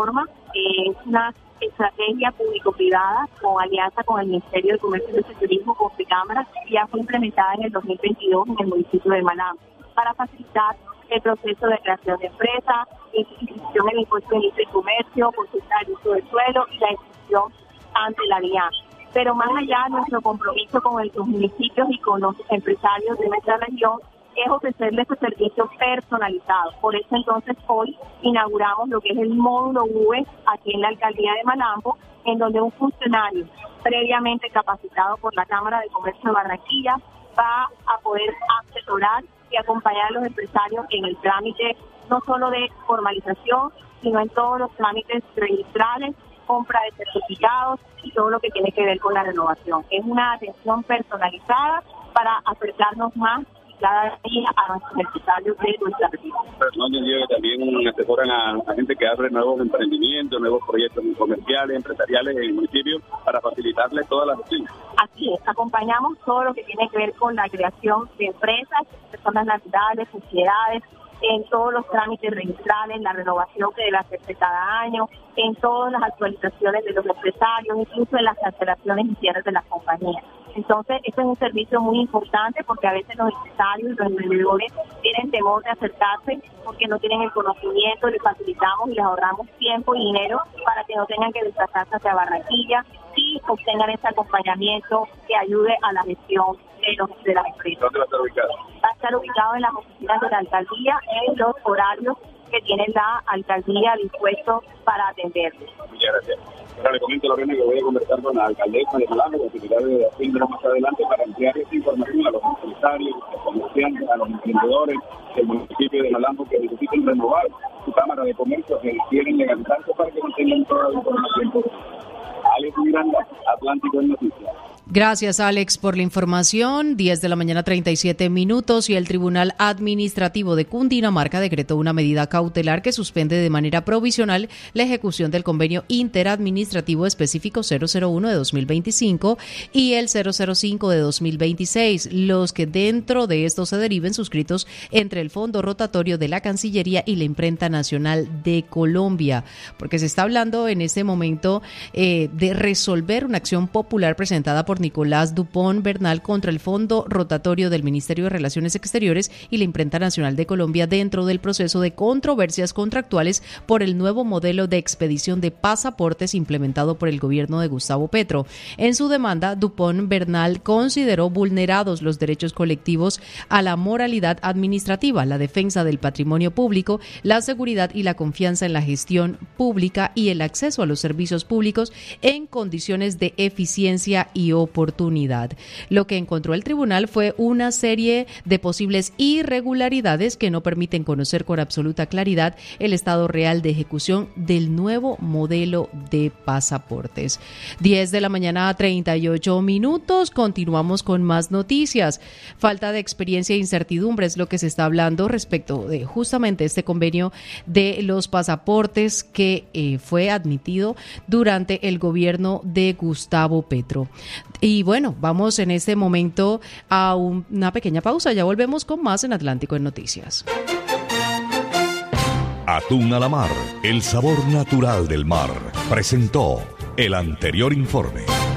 forma es una estrategia público-privada con alianza con el Ministerio de Comercio y Turismo, con Cámara, y ya fue implementada en el 2022 en el municipio de Malambo, para facilitar el proceso de creación de empresas, inscripción en el impuesto de y comercio, consulta del uso del suelo y la inscripción ante la DIAN. Pero más allá, nuestro compromiso con los municipios y con los empresarios de nuestra región es ofrecerles este servicio personalizado. Por eso entonces hoy inauguramos lo que es el módulo UE aquí en la alcaldía de Malambo, en donde un funcionario previamente capacitado por la Cámara de Comercio de Barranquilla va a poder asesorar y acompañar a los empresarios en el trámite no solo de formalización, sino en todos los trámites registrales, compra de certificados y todo lo que tiene que ver con la renovación. Es una atención personalizada para acercarnos más cada día a nuestros empresarios de nuestra región. No que también asesoran a gente que abre nuevos emprendimientos, nuevos proyectos comerciales, empresariales en el municipio para facilitarles todas las opciones. Así es, acompañamos todo lo que tiene que ver con la creación de empresas, personas naturales, sociedades, en todos los trámites registrales, la renovación que debe hacerse cada año, en todas las actualizaciones de los empresarios, incluso en las cancelaciones y cierres de las compañías. Entonces, este es un servicio muy importante porque a veces los empresarios y los emprendedores tienen temor de acercarse porque no tienen el conocimiento, les facilitamos y les ahorramos tiempo y dinero para que no tengan que desplazarse hacia Barranquilla y obtengan ese acompañamiento que ayude a la gestión de las empresas. ¿Dónde va a estar ubicado? Va a estar ubicado en las oficinas de la alcaldía en los horarios que tiene la alcaldía dispuesto para atenderlos. Muchas gracias. Ahora le comento, Lorena, que voy a conversar con la alcaldesa de Malambo, con la secretaria de Hacienda más adelante, para ampliar esta información a los empresarios, a los comerciantes, a los emprendedores del municipio de Malambo que necesiten renovar su Cámara de Comercio, que quieren legalizarse para que no tengan toda la información. Alex Miranda, Atlántico en Noticias. Gracias, Alex, por la información. 10 de la mañana, 37 minutos, y el Tribunal Administrativo de Cundinamarca decretó una medida cautelar que suspende de manera provisional la ejecución del convenio interadministrativo específico 001 de 2025 y el 005 de 2026, los que dentro de estos se deriven suscritos entre el Fondo Rotatorio de la Cancillería y la Imprenta Nacional de Colombia, porque se está hablando en este momento de resolver una acción popular presentada por Nicolás Dupont Bernal contra el Fondo Rotatorio del Ministerio de Relaciones Exteriores y la Imprenta Nacional de Colombia dentro del proceso de controversias contractuales por el nuevo modelo de expedición de pasaportes implementado por el gobierno de Gustavo Petro. En su demanda, Dupont Bernal consideró vulnerados los derechos colectivos a la moralidad administrativa, la defensa del patrimonio público, la seguridad y la confianza en la gestión pública y el acceso a los servicios públicos en condiciones de eficiencia y oportunidad. Lo que encontró el tribunal fue una serie de posibles irregularidades que no permiten conocer con absoluta claridad el estado real de ejecución del nuevo modelo de pasaportes. 10 de la mañana, 38 minutos. Continuamos con más noticias. Falta de experiencia e incertidumbre es lo que se está hablando respecto de justamente este convenio de los pasaportes que fue admitido durante el gobierno de Gustavo Petro. Y bueno, vamos en este momento a una pequeña pausa. Ya volvemos con más en Atlántico en Noticias. Atún a la mar, el sabor natural del mar. Presentó el anterior informe.